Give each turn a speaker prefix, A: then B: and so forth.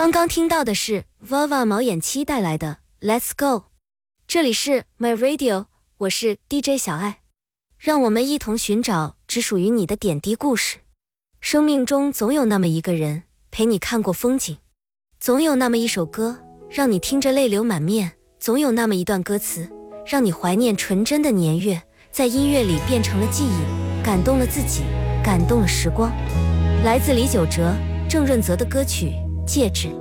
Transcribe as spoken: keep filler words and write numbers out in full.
A: 刚刚听到的是 Vava 毛眼七带来的 Let's Go， 这里是 My Radio， 我是 D J 小爱，让我们一同寻找只属于你的点滴故事。生命中总有那么一个人陪你看过风景，总有那么一首歌让你听着泪流满面，总有那么一段歌词让你怀念纯真的年月，在音乐里变成了记忆，感动了自己，感动了时光。来自李玖哲、郑润泽的歌曲《戒指》。